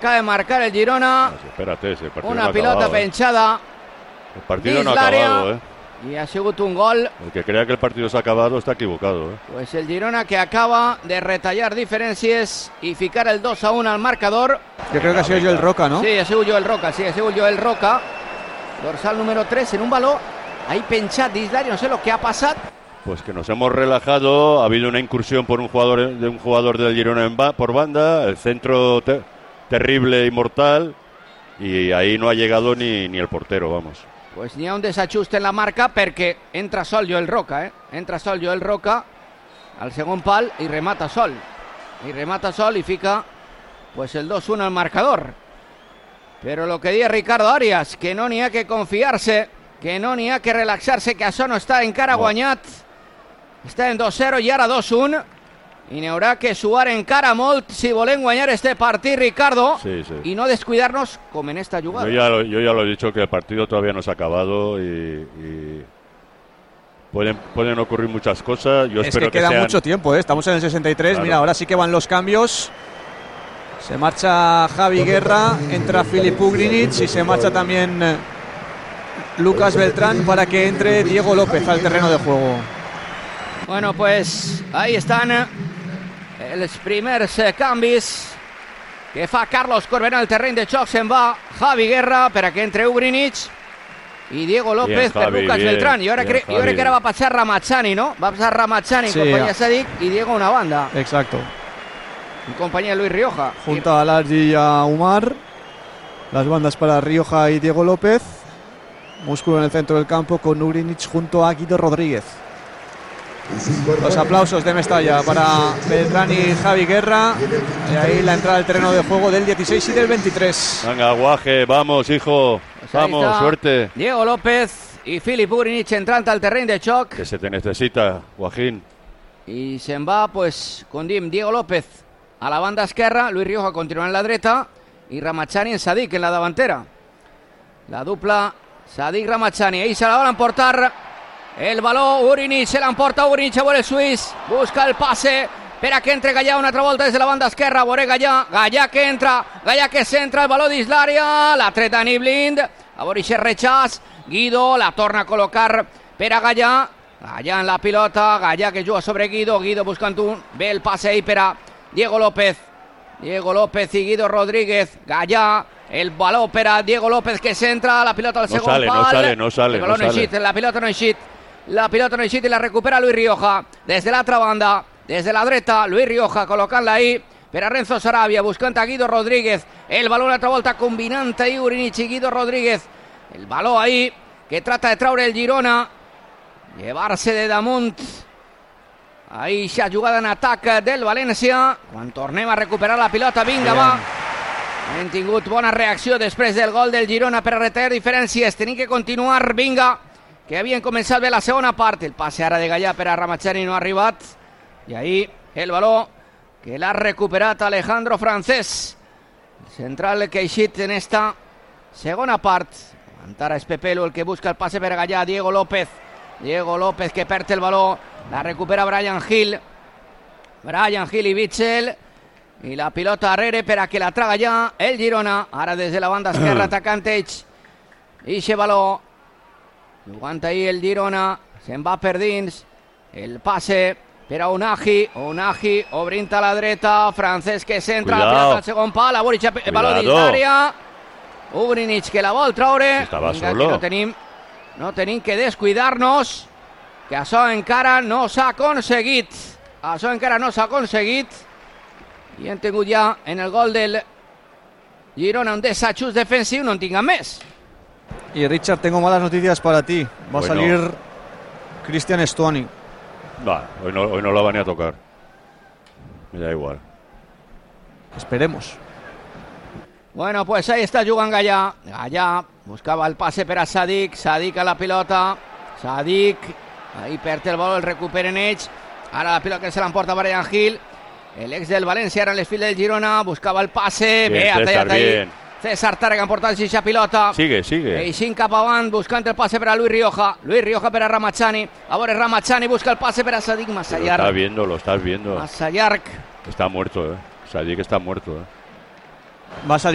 acaba de marcar el Girona. Espérate, una pilota penchada. El partido no ha acabado, Y ha sido un gol. El que crea que el partido se ha acabado está equivocado, Pues el Girona que acaba de retallar diferencias y ficar el 2-1 al marcador. Yo creo que ha sido Joel Roca, ¿no? Sí, ha sido Joel Roca, Roca. Dorsal número 3 en un balón. Ahí penchat d'Islari, no sé lo que ha pasado. Pues que nos hemos relajado, ha habido una incursión por un jugador del Girona por banda, el centro terrible y mortal, y ahí no ha llegado ni el portero, vamos. Pues n'hi ha un desajuste en la marca perquè entra sol Joel Roca, Entra sol Joel Roca al segon pal i remata sol. I fica pues el 2-1 al marcador. Pero lo que dice Ricardo Arias, que no n'hi ha que confiarse, que no n'hi ha que relaxar-se, que això no està encara guanyat. Està en 2-0 i ara 2-1. I n'hi haurà que suar encara molt si volem guanyar este partit, Ricardo, y no descuidarnos como en esta jugada. Yo ya lo he dicho, que el partido todavía no se ha acabado y pueden ocurrir muchas cosas. Yo espero que queda mucho tiempo, Estamos en el 63, claro. Mira, ahora sí que van los cambios. Se marcha Javi Guerra, entra Filip Ugrinic y se marcha también Lucas Beltrán para que entre Diego López al terreno de juego. Bueno, pues ahí están els primers canvis que fa Carlos Corberán al terreny de xoc. Se'n va Javi Guerra per a que entre Ugrinic i Diego López per Lucas Beltrán. Jo crec que ara va passar Ramazani, ¿no? Va passar Ramazani en compañía de Sadik y Diego una banda. Exacto. En compañía de Luis Rioja. Junto a Largi y a Umar. Las bandas para Rioja y Diego López. Músculo en el centro del campo con Ugrinic junto a Guido Rodríguez. Los aplausos de Mestalla para Beltrán y Javi Guerra. Y ahí la entrada al terreno de juego del 16 y del 23. Venga, Guaje, vamos, hijo. Pues vamos, suerte. Diego López y Filip Ugrinic entrant al terreny de xoc. Que se te necesita, Guajín. Y se'n va, pues, com dim, Diego López a la banda esquerra, Luis Rioja continua en la dreta y Ramazani en Sadik en la davantera. La dupla Sadik-Ramazani. Ahí se la van a emportar. El baló, Ugrinic, se l'emporta Ugrinic, a veure el suís, busca el passe per a que entre Gallà una altra volta des de la banda esquerra, a veure Gallà que entra, Gallà que centra, el baló d'Islària, la treta Nil Blind, a veure aquest rechaç, Guido la torna a col·locar per a Gallà en la pilota, Gallà que juga sobre Guido buscant un, ve el passe ahí per a Diego López i Guido Rodríguez, Gallà, el baló per a Diego López que centra, la pilota al segon pal, no sale. La pilota no eixit. La pilota no eixit i la recupera Luis Rioja des de l'altra banda, des de la dreta, Luis Rioja col·locant-la ahí per a Renzo Sarabia, buscant a Guido Rodríguez, el baló una altra volta combinant ahí Ugrinic i Guido Rodríguez, el baló ahí que trata de traure el Girona, llevar-se de damunt ahí aquesta jugada en atac del València. Quan tornem a recuperar la pilota, vinga, va. Hem tingut bona reacció després del gol del Girona per a retallar diferències, tenim que continuar, vinga, que havien començat bé la segona part. El passe ara de Gallà per a Ramazani no ha arribat, i ahí el baló que l'ha recuperat Alejandro Francés, el central que ha eixit en esta segona part. Ara és Pepelu el que busca el passe per a Gallà, Diego López que perd el baló, la recupera Brian Hill i Witsel, i la pilota darrere per a que la traga ja el Girona, ara des de la banda esquerra atacant ells, i aquest baló jugant ahir el Girona, se'n va per dins, el passe per a Unagi obrint a la dreta, Francesc que centra, la pilota al segon pal, el baló d'Islària, Ugrinic que la vol traure, estava solo. No tenim que descuidar-nos, que això encara no s'ha aconseguit. I hem tingut ja en el gol del Girona un desajust defensiu, no en tinguem més. Y Richard, tengo malas noticias para ti. Va a salir Cristian Stuani. Hoy no la van a tocar. Me da igual. Esperemos. Bueno, pues ahí está jugant Gallà. Gallà buscava el passe per a Sadik a la pilota. Sadik, ahí perd el baló, el recuperen ells. Ara la pilota que se l'emporta Brian Hill. El ex del València era en l'esfil del Girona, buscava el passe. Bé, ha tallat ahí César Tàrrega emportant eixa pilota. Sigue. Eixint cap avant, buscant el passe per a Luis Rioja per a Ramazani. A veure, Ramazani busca el passe per a Sadik, massa llarg. Lo estás viendo. Massa llarg. Está muerto, Sadik está muerto, Va a salir